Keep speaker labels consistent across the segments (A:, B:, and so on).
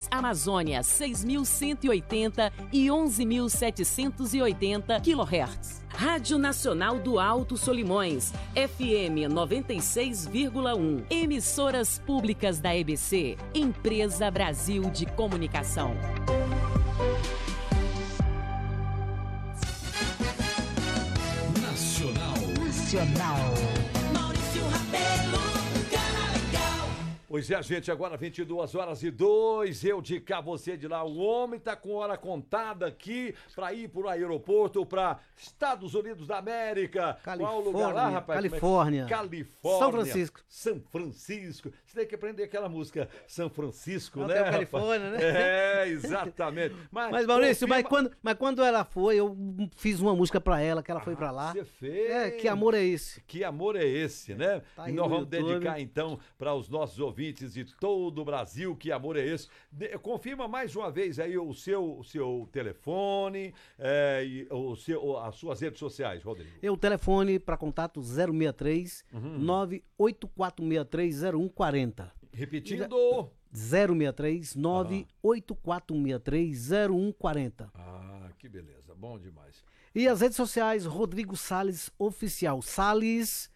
A: Amazônia 6.180 e 11.780 kHz. Rádio Nacional do Alto Solimões, FM 96,1. Emissoras públicas da EBC, Empresa Brasil de Comunicação.
B: Nacional.
C: Maurício Rabelo, cara legal.
D: Pois é, gente, agora 22h02, eu de cá, você de lá. O homem tá com hora contada aqui pra ir pro aeroporto, pra Estados Unidos da América. Qual lugar lá, rapaz?
B: Califórnia.
D: Califórnia.
B: São Francisco.
D: São Francisco. Você tem que aprender aquela música São Francisco,
B: Não,
D: né,
B: tem o
D: rapaz?
B: Califórnia, né?
D: É, exatamente.
B: Mas Maurício, mas quando ela foi, eu fiz uma música pra ela, que ela foi pra lá.
D: Você fez.
B: É, Que Amor é Esse?
D: Que amor é esse, né?
B: Tá
D: E
B: aí
D: nós
B: no
D: vamos
B: YouTube.
D: dedicar, então, para os nossos ouvintes de todo o Brasil, que amor é esse. Confirma mais uma vez aí o seu telefone, e as suas redes sociais, Rodrigo.
B: O telefone para contato 063 98463 0140.
D: Repetindo.
B: 063 98463 0140.
D: Ah, que beleza, bom demais.
B: E as redes sociais, Rodrigo Salles Oficial. Salles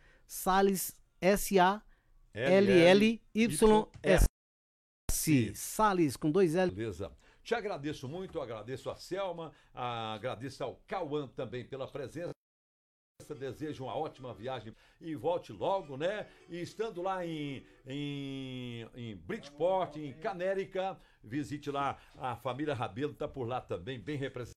B: S-A-L-L-Y-S. Salles com 2 L.
D: Beleza. Te agradeço muito, agradeço a Selma, agradeço ao Cauã também pela presença. Desejo uma ótima viagem e volte logo, né? E estando lá em Bridgeport, em Canérica, visite lá a família Rabelo, tá por lá também, bem representada.